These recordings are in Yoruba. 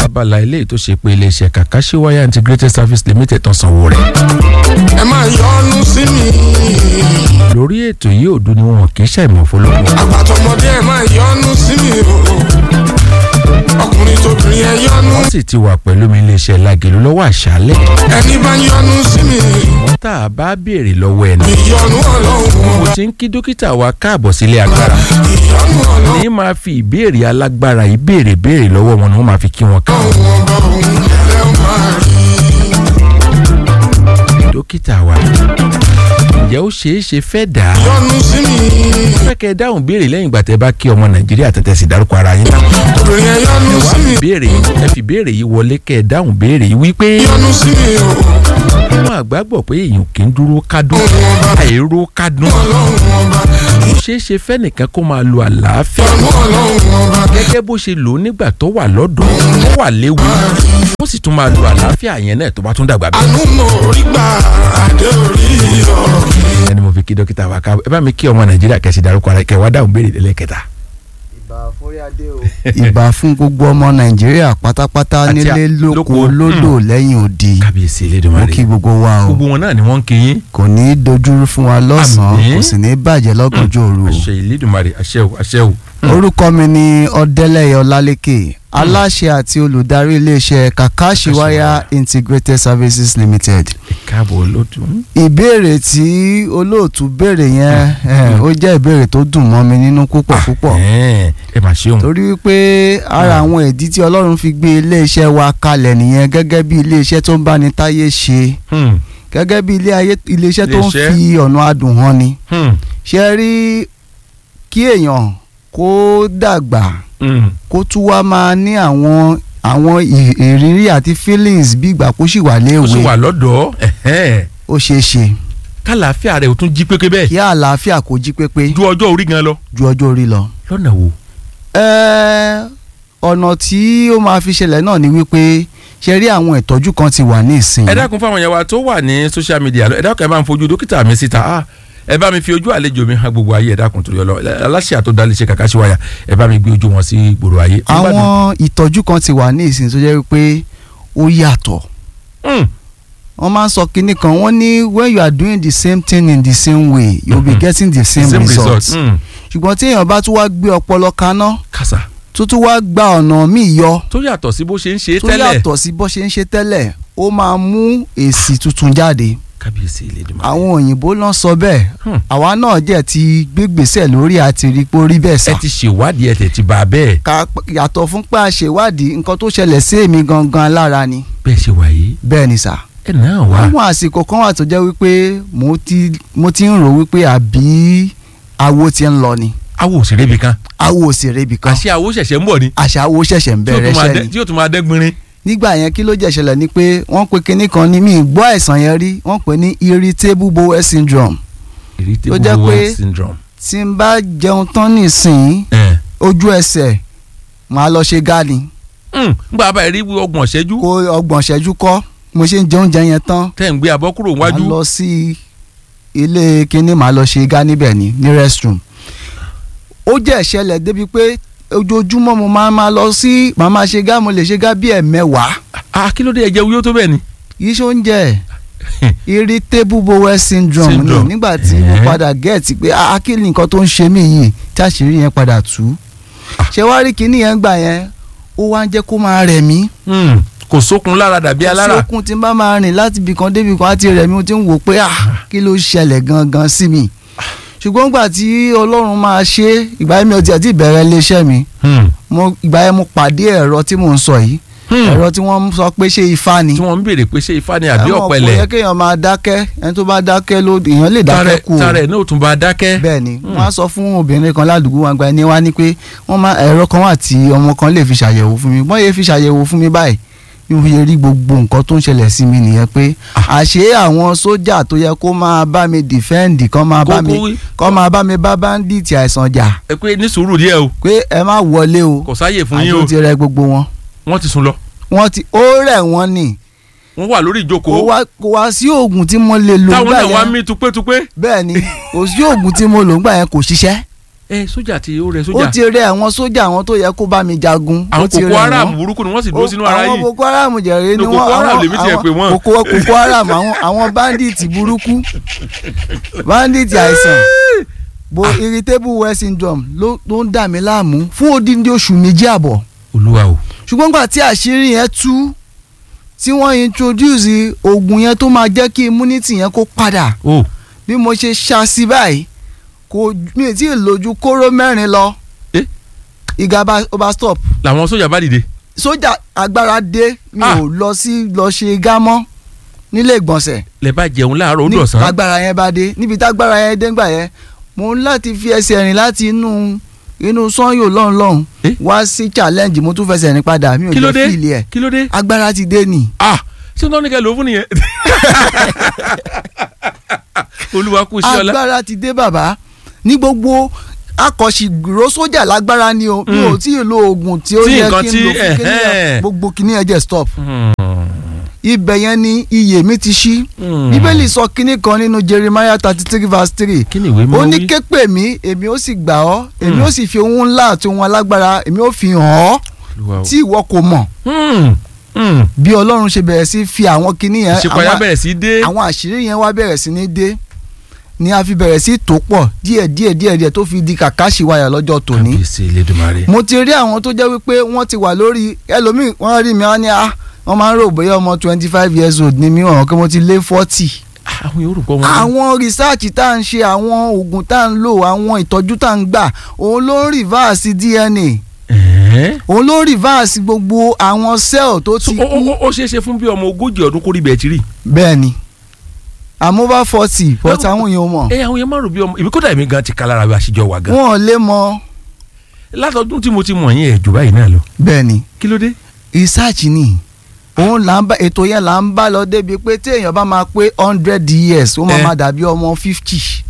lábala ilé tó ṣe pé iléeṣẹ́ Kakashiwaya Integrated Service Limited tán sanwó rẹ̀. ẹ máa yọ́nú sí mi. lórí ètò yìí òdu ni wọn kì í ṣàìmọ̀ fọlọ́pọ̀. àgbàtọ̀mọdé ẹ máa yọ́nú sí mi o. ọkùnrin tóbìnrin ẹ yọ́nú. wọ́n sì ti wà pẹ̀lú mi iléeṣẹ́ Lágelú lọ́wọ́ àṣálẹ́. ẹni bá yọ́nú sí mi. wọ́n tá a bá béèrè lọ́wọ́ ẹni. ìyọ́nú Ọlọ́run. mo ti ń kí dókítà wa káàbọ̀ sílé agbára. ìyọ́nú Ọlọ́run. ní máa fi ìbéèrè alágbára ìbéèrè lọ́wọ́ wọn ni wọ́n máa fi kí wọn káàbọ̀. ọba òun lẹ́ ó máa rí. dókítà wa ǹjẹ́ ó ṣeé ṣe fẹ́ dà á. yọ́nú sí mi. fẹ́ kẹ́ ẹ dáhùn béèrè lẹ́yìn ìgbà tẹ́ bá kí ọmọ Nàìjíríà tẹ́tẹ́ sì dárúkọ ara yín náà. obìnrin ẹ yọ́nú sí mi. ẹ fi béèrè yìí wọlé kẹ́ ẹ dáhùn béèrè yìí wípé. yọ́nú sí mi o. àwọn àgbà gbọ́ pé èèyàn kì í dúró kádùn àìró kádùn. Ọlọ́run ọba. ó ṣeé ṣe fẹ́ nìkan kó máa lo àlàáfíà yọ́nú Ọlọ́run ọba. gẹ́gẹ́ bó ṣe lò ó nígbà tó wà lọ́dọ̀ ó wà léwu ó sì tún máa lo àlàáfíà yẹn náà tó bá tún dàgbà bẹ́ẹ̀. àánú mo rí gbà adé orí ọ̀rọ̀ mi. ẹni mo fi kí dókítà wa ká ẹ bá mi kí ọmọ Nàìjíríà kẹsì dárúkọ ara kẹ wá dáhùn béèrè lẹ́lẹ́kẹta. ìbà fún gbogbo ọmọ Nàìjíríà pátápátá nílé lóko lódò lẹ́yìn odi. kábíyèsí mo Elédùmarè kí gbogbo wa o. gbogbo wọn náà ni wọ́n ń kí yín. kò ní í dojúrú fún wa lọ́sàn-án Àmín. kò sì ní í bàjẹ́ lọ́gànjọ́ òru o. àṣẹ Elédùmarè àṣẹ o àṣẹ o. orúkọ mi ni Ọdẹ́lẹ́yẹ Ọlálékè aláṣẹ àti olùdarí iléeṣẹ́ Kakashiwaya Integrated Services Limited. káàbọ̀ olóòtú. ìbéèrè tí olóòtú béèrè yẹn ó jẹ́ ìbéèrè tó dùn mọ́ mi nínú púpọ̀ púpọ̀ ẹ mà ṣeun. torí wípé ara àwọn ìdí tí Ọlọ́run fi gbé iléeṣẹ́ wa kalẹ̀ nìyẹn gẹ́gẹ́ bí iléeṣẹ́ tó ń báni táyé ṣe gẹ́gẹ́ bí iléeṣẹ́ tó ń fi ọ̀nà adùn hàn ni ṣe rí kí èèyàn kó dàgbà kó tún wá máa ní àwọn ìrírí àti feelings bí ìgbà kó sì wà léèwé ó sì wà lọ́dọ̀ ó ṣeé ṣe kálàáfíà rẹ̀ ò tún jí pépé bẹ́ẹ̀. kí àlàáfíà kó jí pépé ju ọjọ́ orí gan lọ. ju ọjọ́ orí lọ. lọ́nà wo. ọ̀nà tí ó máa fi ṣẹlẹ̀ náà ni wípé ṣe rí àwọn ìtọ́jú kan ti wà ní ìsìn. ẹ dákun fáwọn yẹn wa tó wà ní social media ẹ dákun ẹ bá ń fojú dókítà mi síta ẹ bá mi fi ojú àlejò mi hàn gbogbo ayé ẹ dákun torí ọlọ aláṣẹ àtọ́dá iléeṣẹ́ Kakashiwaya ẹ bá mi gbé ojú wọn sí gbòòrò ayé. àwọn ìtọ́jú kan ti wà ní ìsìn tó jẹ́ wípé ó yàtọ̀. wọ́n máa ń sọ kinní kan wọ́n ní when you are doing the same thing in the same way you will be getting the same results. ṣùgbọ́n tí èèyàn bá tún wá gbé ọpọlọ kaná tó tún wá gba ọ̀nà míì yọ tó yàtọ̀ sí bó ṣe ń ṣe tẹ́lẹ̀ tó yàtọ̀ sí bó ṣe ń ṣe tẹ́lẹ̀ ó máa mú èsì tuntun jáde. kábíyèsí Elédùmarè. àwọn òyìnbó ló ń sọ bẹ́ẹ̀ àwa náà jẹ́ ti gbégbèsè lórí àti rí pé ó rí bẹ́ẹ̀ sà. ẹ ti ṣèwádìí ẹ tẹ̀ ti bá a bẹ́ẹ̀. ká yàtọ̀ fún pé a ṣèwádìí nǹkan tó ṣẹlẹ̀ sí èmi gangan lára ni. bẹ́ẹ̀ ṣe wà yìí. bẹ́ẹ̀ ni sà. ẹ náà wá. àwọn àsìkò kan wà tó jẹ́ wípé mo ti ń rò wípé àbí awo ti ń lọ ni. awo òsèré bi kan. awo òsèré bi kan. àṣé awo ṣẹ̀ṣẹ̀ ń bọ̀ ni. àṣà awo ṣẹ̀ṣẹ̀ ń bẹ̀rẹ̀ ṣẹ́ ni. tí yóò tún máa dẹ́gbinrin. nígbà yẹn kí ló jẹ́ ṣẹlẹ̀ ni pé wọ́n pe kinní kan ní mi gbọ́ àìsàn yẹn rí wọ́n pè ní irritable bowel syndrome. irritable bowel syndrome. tí n bá jẹun tán nísìnyí ojú ẹsẹ̀ màá lọ ṣe gáàní. nígbà bá rí ọgbọ̀n ṣẹ́jú. kó ọgbọ̀n ṣẹ́jú kọ́ mo ṣe ń jẹ oúnjẹ yẹn tán. tẹ́ ń gbé abọ́ kúrò wájú. màá lọ sí ilé kinní màá lọ ṣe gáàní bẹ̀ ní restroom. ó jẹ́ ìṣẹ̀lẹ̀ débi pé ojoojúmọ́ mo máa lọ sí màmá ṣe gá mo lè ṣe gá bí ẹ̀mẹ́wàá. kí ló dé ẹ̀jẹ̀ wúyó tó bẹ́ẹ̀ ni. yìí ṣó ń jẹ́ irritable bowel syndrome ni nígbà tí mo padà gẹ̀ẹ́tì pé kí ni nǹkan tó ń ṣe mí yìí tí àṣírí yẹn padà tú. ṣé wàá rí kinní yẹn gbà yẹn ó wá ń jẹ́ kó máa rẹ̀ mí. kò sókun lára dàbí alára. kò sókun tí n bá máa rìn láti ibì kan débi kan á ti rẹ̀ mí mo ti ń wò pé kí ló ṣẹlẹ̀ gangan sí mi. ṣùgbọ́n gbà tí Ọlọ́run máa ṣe ìgbà yẹn mi ò tiẹ̀ tí bẹ̀rẹ̀ iléeṣẹ́ mi ìgbà yẹn mo pàdé ẹ̀rọ tí mò ń sọ yìí ẹ̀rọ tí wọ́n sọ pé ṣé ifá ni. tí wọ́n ń béèrè pé ṣé ifá ni àbí ọ̀pẹ̀lẹ̀. kò yẹ kéèyàn máa dákẹ́ ẹni tó bá dákẹ́ èèyàn lè dákẹ́ kú o. tààrẹ náà tún bá dákẹ́. bẹ́ẹ̀ ni wọ́n á sọ fún obìnrin kan ládùúgbò wọn gba ẹni wá ní pé ẹ̀rọ kan wà tí ọmọ kan lè fi ṣàyẹ̀wò fún mi wọ́n yẹ fi ṣàyẹ̀wò fún mi báyìí mo fi rí gbogbo nǹkan tó ń ṣẹlẹ̀ sí mi nìyẹn pé àṣé àwọn sójà tó yẹ kó máa bá mi dìfẹ́ǹdì kó máa bá mi bá báńdíìtì àìsàn jà. ẹ pé ní sùúrù díẹ̀ o. pé ẹ má wọlé o. kò sáyè fún yín o. àjọ ti rẹ gbogbo wọn. wọ́n ti sùn lọ. ó rẹ̀ wọ́n ni. wọ́n wà lórí ìjókòó. kò wá sí oògùn tí mo lè lò. táwọn náà wá mí tupétupé. bẹ́ẹ̀ ni kò sí oògùn tí mo lò ńgbà yẹn kò ṣiṣẹ́. sójà tí ó rẹ sójà. ó ti rẹ àwọn sójà àwọn tó yẹ kó bá mi jagun. àwọn Boko Haram burúkú ni wọ́n sì dúró sínú ara yìí. àwọn Boko Haram jẹ̀rẹ̀ ni wọ́n Boko Haram lèmi tiẹ̀ pè wọ́n. Boko Haram àwọn bandits burúkú bandits àìsàn irritable wear syndrome ló ń dà mí láàmú fún odindi oṣù 2 àbọ̀. Olúwa o. ṣùgbọ́n gbà tí àṣírí yẹn tú tí wọ́n introduce oògùn yẹn tó máa jẹ́ kí immunity yẹn kó padà. bí mo ṣe ṣàṣì báyìí kò mi ì tí ì lójú kóró 4 lọ. ìgà bá stop. làwọn sójà bá dìde. sójà agbára dé mi ò lọ ṣe gámọ́ nílé ìgbọ̀nsẹ̀. lè bá jẹun láàárọ̀ ó dọ̀sán. agbára yẹn bá dé níbi tágbára yẹn dé ńgbà yẹn mo ń láti fi ẹsẹ̀ rìn láti inú sanyò lọ́hùn wá sí challenge mo tún fẹsẹ̀ rìn padà mi ò jẹ́ fíìlì ẹ̀. kí ló dé. agbára ti dé ni. ṣé tó ní kẹ́ ló fún nìyẹn. Olúwa kú sí ọlá. agbára ti dé bàbá ní gbogbo akọ̀ṣìgbìrò sójà lágbára ni o mi ò tí ì lo oògùn tí ó yẹ kí n lo fún kíní gbogbo kíní ẹ jẹ́ stop. ibẹ̀ yẹn ni iyè mi ti ṣí. bíbélì sọ kíní kan nínú Jeremiah 33:3. ó ní ké pè mí èmi ó sì gbà ọ́ èmi ó sì fi ohun ńlá àti ohun alágbára èmi ó fi hàn ọ́ tí ìwọ kò mọ̀. bí Ọlọ́run ṣe bẹ̀rẹ̀ sí fi àwọn kíní yẹn àwọn àṣírí yẹn wá bẹ̀rẹ̀ sí ní dé ni a fi bẹ̀rẹ̀ sí tó pọ̀ díẹ̀ tó fi di Kàkàṣíwáyà lọ́jọ́ tòní. mo ti rí àwọn tó jẹ́ wípé wọ́n ti wà lórí ẹlòmíì wọ́n rí mi wọ́n ní wọ́n máa ń rò bóyá ọmọ 25 years old ni mí ọ̀hún kí mo ti lé 40. àwọn research tá à ń ṣe àwọn oògùn tá à ń lò àwọn ìtọ́jú tá à ń gbà òun ló ń reverse DNA òun ló ń reverse gbogbo àwọn cell tó ti kú. ó ṣeé ṣe fún bí ọmọ 40 ọdún kórìí bẹ́ẹ̀ ti rí. bẹ́ẹ̀ ni I'm over 40 but àwọn èèyàn mọ̀. àwọn èèyàn máa rò bí ọmọ ìbí kódà èmi gan ti kalára bí aṣíjọ wà gan. wọn ò lè mọ. látọdún tí mo ti mọ̀ yín ẹ̀ jù báyìí náà lọ. bẹ́ẹ̀ni. kí ló dé. research ni òun là ń bá ètò yẹn là ń bá lọ débi pé tí èèyàn bá máa pé 100 years ó máa dàbí ọmọ 50.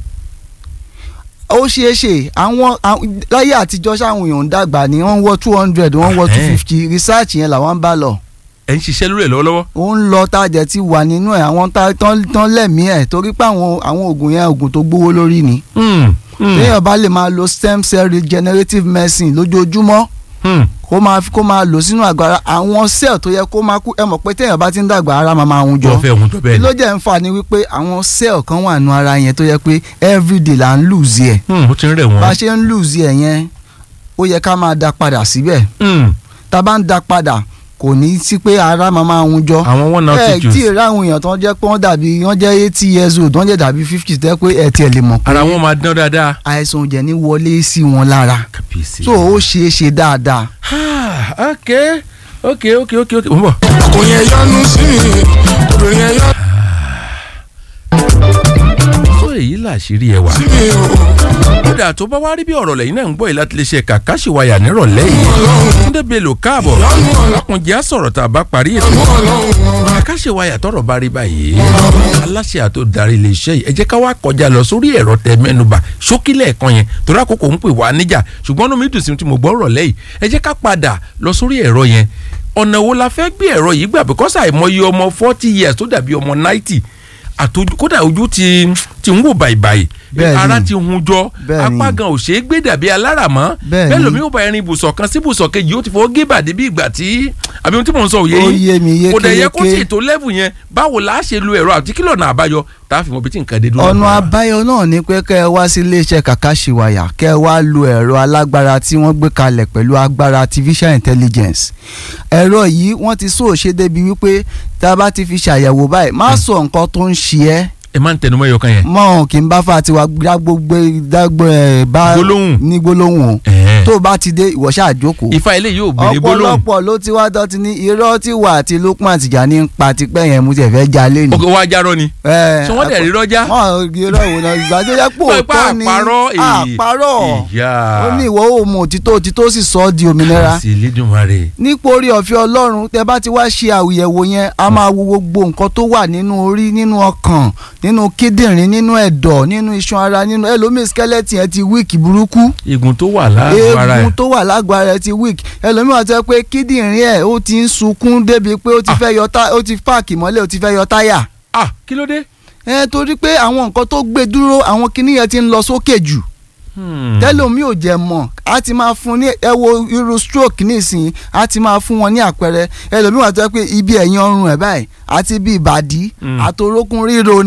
ó ṣeé ṣe àwọn láyé àtijọ́ sáwọn èèyàn ń dàgbà ní wọ́n wọ 200 wọ́n wọ 250 research yẹn làwọn ń bá lọ. ẹ ń ṣiṣẹ́ lórí ẹ̀ lọ́wọ́lọ́wọ́. ó ń lọ tájẹ̀ tí wà nínú ẹ̀ àwọn tán lẹ́mìí ẹ̀ torí pé àwọn oògùn yẹn oògùn tó gbówó lórí ni. téèyàn bá lè máa lo stem cell regenerative medicine lójoojúmọ́ kó máa lò sínú àgọ́ ara àwọn cell tó yẹ kó máa kú ẹ mọ̀ pé téèyàn bá ti ń dàgbà ara máa hun jọ. kí ló jẹ́ ń fà ní wípé àwọn cell kan wà nù ara yẹn tó yẹ pé everyday là ń lose ẹ̀. ó ti ń rẹ̀ wọ́n. bá a ṣe ń lose ẹ̀ yẹn ó yẹ ká máa dá padà síbẹ̀. tá a bá ń dá padà kò ní sí pé ara máa ń jọ. àwọn one altitude. tí ìrá àwọn èèyàn tó ń jẹ́ pé wọ́n jẹ́ 80 years old wọ́n jẹ́ dàbí 50 tẹ́ pé ẹ̀ tiẹ̀ lè mọ̀ pé. ara wọn máa dán dáadáa. àìsàn òjẹ̀ ní wọlé sí wọn lára. so ó ṣeé ṣe dáadáa. ok mo bọ̀. ọkùnrin ẹ yọnu sí mi obìnrin ẹ yọnu. so èyí làṣírí ẹwà. sí mi o. kódà tó bá wá rí bí ọ̀rọ̀ lẹ́yìn náà ń gbọ́ ìlà tilẹ̀ ṣe Kàkàṣíwáyà nírọ̀lẹ́ yìí. Túndé Bello káàbọ̀ ọkùnrin á sọ̀rọ̀ tá a bá parí ètò. Kàkàṣíwáyà tọrọ bá rí báyìí. aláṣẹ àtò darí iléeṣẹ́ yìí ẹ jẹ́ ká wá kọjá lọ sórí ẹ̀rọ tẹ mẹ́nubà ṣókílẹ̀ kan yẹn torí àkókò ń pè wá níjà ṣùgbọ́n inú mi dùn sí tí mo gbọ́ ọ̀rọ̀ lẹ́yìn ẹ jẹ́ ká padà lọ sórí ẹ̀rọ yẹn ọ̀nà wo la fẹ́ gbé ẹ̀rọ yìí gbà because àìmọye ọmọ 40 years tó dàbí ọmọ 90 àtòjú kódà ojú ti ń wò báyìí ara ti hun jọ apá gan ò ṣeé gbé dàbí alára mọ́ bẹ́ẹ̀ lómi ò bá ẹrin ibùsọ̀ kan sí ibùsọ̀ kejì ó ti fọwọ́ gé bàdé bí ìgbà tí àbí ohun tí mò ń sọ òye yìí kò dẹ̀ yẹ kó tí ètò level yẹn báwo la ṣe lo ẹ̀rọ àti kílọ̀ náà àbáyọ tá a fi mọ bí tí nǹkan dé dúró. ọ̀nà àbáyọ náà ni pé kẹ́ ẹ wá sí iléeṣẹ́ Kàkàṣíwáyà kẹ́ ẹ wá lo ẹ̀rọ alágbára tí wọ́n gbé kalẹ̀ pẹ̀lú agbára artificial intelligence ẹ̀rọ yìí wọ́n ti sóòṣe débi wípé tá a bá ti fi ṣàyẹ̀wò báyìí má sọ nǹkan tó ń ṣe ẹ́ ẹ máa ń tẹnumọ́ ẹyọ kan yẹn. mọ kì í bá fa tiwa dágbó ẹ bá ní gbólóhùn o tó bá ti dé ìwọ ṣáà jókòó. ifá ilé yóò béèrè gbólóhùn. ọ̀pọ̀lọpọ̀ ló ti wá dọ́tí ní irọ́ tí wà àti Lukman Tijani ń pa tipẹ́ yẹn mo ti fẹ́ jalè ni. òkè wá jarọ ni. ṣé wọ́n dẹ̀ rí rọ́jà. wọ́n irọ́ wò náà ìgbà tó yẹ pé òótọ́ ni àparọ́ ó ní ìwọ ò mọ òtítọ́ sì sọ ọ́ di òmìnira. nípò orí ọ̀fẹ́ Ọlọ́run tẹ bá ti wá ṣe àwòyẹ̀wò yẹn a máa wo gbogbo nǹkan tó wà nínú orí nínú ọkàn nínú kíndìnrín nínú ẹ̀dọ̀ nínú iṣan ara nínú ẹlòmíì skeleton yẹn ti weak burúkú. eegun tó wà lágọ̀ọ́ ara ẹ̀ eegun tó wà lágọ̀ọ́ ara ẹ̀ ti weak ẹlòmíì wà tó yẹ pé kíndìnrín ẹ̀ ó ti ń sunkún débi pé ó ti fẹ́ yọ ó ti páàkì mọ́lẹ̀ ó ti fẹ́ yọ táyà. kí ló dé. torí pé àwọn nǹkan tó gbé dúró àwọn kinní yẹn ti ń lọ sókè jù tẹ́lómi ò jẹ́ mọ̀ á ti máa fún ní ẹ wo irú stroke nísìnyí á ti máa fún wọn ní àpẹẹrẹ ẹlòmíì wà tó yẹ pé ibi ẹ̀yìn ọrùn ẹ̀ báyìí àti ibi ìbàdí àtòrókùn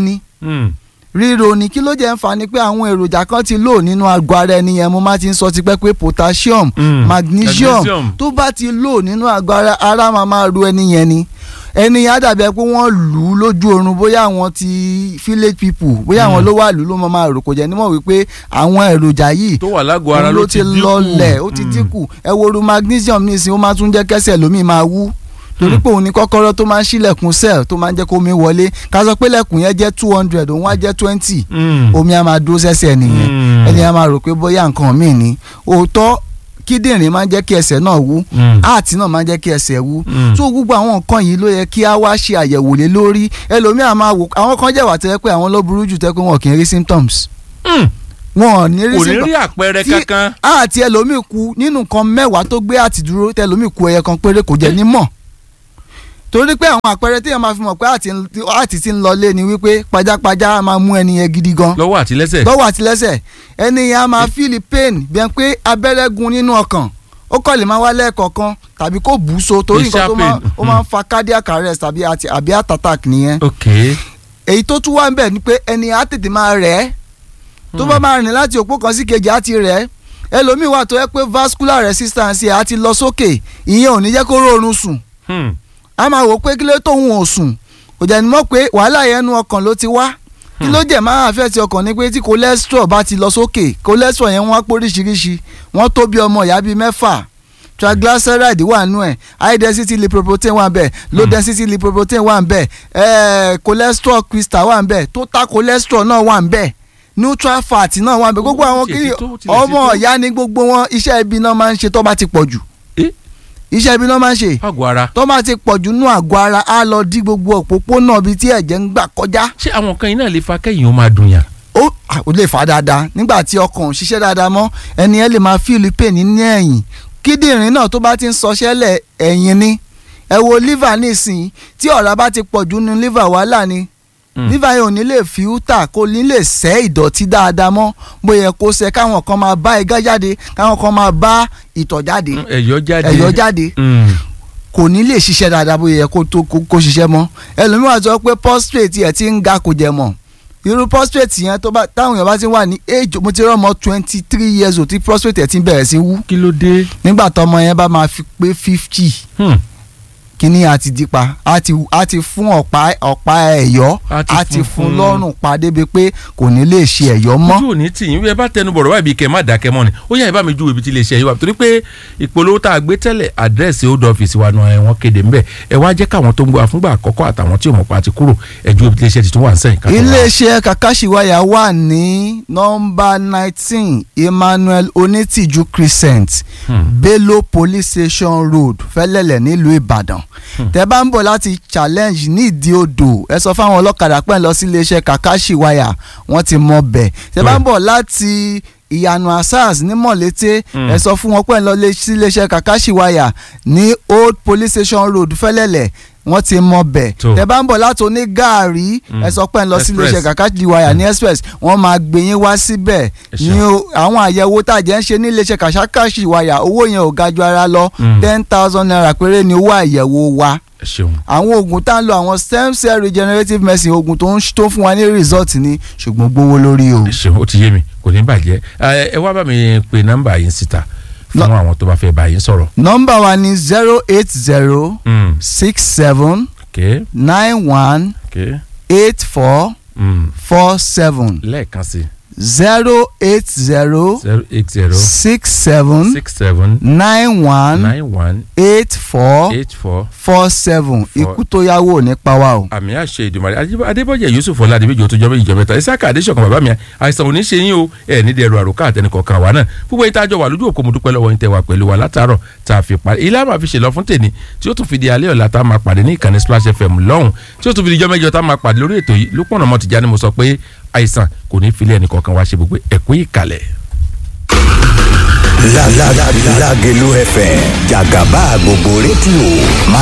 ríro ni kí ló jẹ́ ń fa ni pé àwọn èròjà kan ti lò nínú àgọ́ ara ẹni yẹn mo máa ti ń sọ tipẹ́ pé potassium magnesium tó bá ti lò nínú àgọ́ ara máa ro ẹni yẹn ni ẹni yẹn á dàbí ẹ pé wọ́n lù ú lójú oorun bóyá àwọn ti village people bóyá àwọn ló wà lù ú ló máa rò kò jẹ́ nímọ̀ wípé àwọn èròjà yìí tó wà lágọ̀ọ́ ara ló ti lọlẹ̀ ó ti dínkù ẹ wo ru magnesium nísìnyí ó máa tún jẹ́ kẹ́sẹ̀ lómi máa wú torí pé òun ní kọ́kọ́rọ́ tó máa ń ṣílẹ̀kùn cell tó máa ń jẹ́ kó omi wọlé ká sọ pé lẹ̀kùn yẹn jẹ́ 200 òun wá jẹ́ 20 omi á máa dúró sẹ́sẹ̀ nìyẹn ẹni á máa rò pé bóyá nǹkan míì ni òótọ́ kíndìnrín máa ń jẹ́ kí ẹsẹ̀ náà wú àti náà máa ń jẹ́ kí ẹsẹ̀ wú tó gbogbo àwọn nǹkan yìí ló yẹ kí a wá ṣe àyẹ̀wò lé lórí ẹlòmíà máa wò àwọn kan jẹ́ wà tẹ́ pé àwọn ló burú jù tẹ́ pé wọn kì í rí symptoms wọn ò ní rí symptoms kò ní rí àpẹẹrẹ kankan àti ẹlòmíì kú nínú nǹkan mẹ́wàá tó gbé àtìdúró tẹlòmíì kú ẹyẹ kan péré kò jẹ́ ní mọ̀ torí pé àwọn àpẹẹrẹ téèyàn máa fi mọ̀ pé àti ti ń lọlé ni wípé pajápajá máa mú ẹni yẹn gidi gan. lọ́wọ́ àti lẹ́sẹ̀. ẹni yẹn á máa feel pain bí ẹn pé abẹ́rẹ́ gún nínú ọkàn ó kọ́ lè máa wá lẹ́ẹ̀kọ̀ọ̀kan tàbí kó bù ú so torí nǹkan tó máa ń fa cardiac arrest àbí heart attack nìyẹn. èyí tó tún wá ń bẹ̀ ni pé ẹni á tètè máa rẹ̀ ẹ́ tó bá máa rìn láti òpó kan sí kejì á ti rẹ̀ ẹ́ ẹlòmíì wà tó yẹ pé vascular resistance á ti lọ sókè ìyẹn ò ní jẹ́ kó rọrùn sùn a máa wò pé kí ló tóun ò sùn kò jẹ́ ni mọ̀ pé wàhálà yẹn nu ọkàn ló ti wá kí ló jẹ́ máa fẹ́ ti ọkàn ni pé tí cholesterol bá ti lọ sókè cholesterol yẹn wọ́n á póríṣiríṣi wọ́n tó bí ọmọ ìyá bíi 6 triglyceride wà nù ẹ̀ high density lipoprotein wà nbẹ̀ low density lipoprotein wà nbẹ̀ cholesterol crystal wà nbẹ̀ total cholesterol náà wà nbẹ̀ neutral fat náà wà nbẹ̀ gbogbo àwọn kí ọmọ ìyá ni gbogbo wọn iṣẹ́ ibi náà máa ń ṣe tó bá ti pọ̀ jù iṣẹ́ ibi náà máa ń ṣe tó máa ti pọ̀jù nú àgọ́ ara á lọ dí gbogbo òpópónà bíi tí ẹ̀jẹ̀ ń gbà kọjá. ṣé àwọn kan yìí náà lè fa kẹ́yìn ó máa dùn yàn. ó lè fà dáadáa nígbà tí ọkàn ò ṣiṣẹ́ dáadáa mọ́ ẹni yẹn lè máa feel pain ní ẹ̀yìn kíndìnrín náà tó bá ti ń sọṣẹ́lẹ̀ ẹ̀yìn ni ẹ wo liver nísìnyí tí ọ̀rá bá ti pọ̀jù nú liver wàhálà ni liver yẹn ò ní lè filter kò ní lè sẹ́ ìdọ̀tí dáadáa mọ́ bóyá kó sẹ́ káwọn kan máa bá igá jáde káwọn kan máa bá ìtọ̀ jáde ẹ̀yọ̀ jáde kò ní lè ṣiṣẹ́ dáadáa bóyá kó ṣiṣẹ́ mọ́ ẹlòmíràn sọ pé prostate ẹ̀ ti ń ga kò jẹ mọ́ irú prostate yẹn táwọn èèyàn bá ti wà ní age mo ti rọ́mọ 23 years old tí prostate ẹ̀ ti bẹ̀rẹ̀ sí wú. kí ló dé. nígbà tọmọ yẹn bá máa fi pé 50 kíní àti dípa àti fún ọ̀pá ẹ̀yọ́ àti fún lọ́rùn pa débi pé kò ní lè ṣe ẹ̀yọ́ mọ́. ojú ò ní tì yín bí ẹ bá tẹnu bọ̀rọ̀ báyìí kẹ́ ẹ má dákẹ́ mọ́ ni ó yá ẹ bá mi ju ibi tí lè ṣe ẹ̀yọ́ wa torí pé ìpolówó tá a gbé tẹ́lẹ̀ àdírẹ́sì old office wa náà ẹ̀wọ̀n kéde ńbẹ̀ ẹ wá jẹ́ káwọn tó ń gbọ́ àfúngbà àkọ́kọ́ àtàwọn tí ò mọ̀ pa ti kúrò ẹ ju ibi tí lè ṣe tuntun wà ń sẹ́yìn. iléeṣẹ́ Kakashiwaya wà ní nọ́mbà 19 Emmanuel Onítìjú Crescent Bello Police Station Road Fẹ́lẹ́lẹ̀ nílùú Ìbàdàn tẹ́ bá ń bọ̀ láti challenge ní ìdí odò ẹ sọ fáwọn ọlọ́kadà pẹ́ lọ sí iléeṣẹ́ Kakashiwaya wọ́n ti mọ bẹ̀ tẹ́ bá ń bọ̀ láti ìyànà asas ní mọ̀lété ẹ sọ fún wọn pẹ́ lọ sí iléeṣẹ́ Kakashiwaya ní Old Police Station Road Fẹ́lẹ́lẹ̀ wọ́n ti mọ bẹ̀ tẹ́ bá ń bọ̀ láti onígàárí ẹ sọ pé ń lọ sí iléeṣẹ́ Kakashiwaya ní express wọ́n máa gbé yín wá síbẹ̀ ní àwọn àyẹ̀wò tá a jẹ́ ń ṣe ní iléeṣẹ́ Kakashiwaya owó yẹn ò ga ju ara lọ 10,000 naira péré ni owó àyẹ̀wò wa àwọn oògùn tá ń lo àwọn stem cell regenerative medicine oògùn tó ń fún wa ní result ni ṣùgbọ́n gbówó lórí o. ó ti yé mi kò ní bàjẹ́ ẹ wá bá mi pe nọ́mbà yín síta fún àwọn tó bá fẹ́ bá yín sọ̀rọ̀. nọ́mbà wa ni 080 67 91 84 47. lẹ́ẹ̀kan sí. 080 67 91 84 47 ikú tó yáwó ní pàwá o. àmì àṣẹ Ìdùmarè Adébọ̀jẹ̀ Yusuf Ọládìméjì tó jọba ìjọba ẹ̀ta Isaka Adéṣọ̀kan bàbá mi àìsàn òní ṣe yín o ẹ̀ ní dẹ̀rù àròkà àtẹnìkọ̀ọ̀kan wa náà púpọ̀ ìtajọ wà lójú òkú mo dúpẹ́ lọ́wọ́ yín tẹ́ wà pẹ̀lú wa látàárọ̀ tá a fi parí ilé àmà fi ṣèlọ fún tèmi tí ó tún fi di alẹ́ ọ̀la tá a máa pàdé ní ìkànnì Splash FM lọ́hùn tí ó tún fi di ijọ́ mẹ́jọ tá a máa pàdé lórí ètò yìí Lúpọ̀nà mọ́ Tìjání mo sọ pé àìsàn kò ní filẹ̀ ẹnìkọ̀ọ̀kan wá ṣe gbogbo ẹ̀kú ìkàlẹ̀. Lágelú FM jàgàbá gbogbo rédíò máa